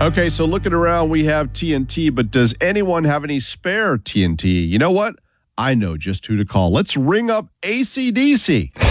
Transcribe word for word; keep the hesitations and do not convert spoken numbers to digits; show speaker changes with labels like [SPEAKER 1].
[SPEAKER 1] Okay, so looking around, we have T N T, but does anyone have any spare T N T? You know what? I know just who to call. Let's ring up A C D C.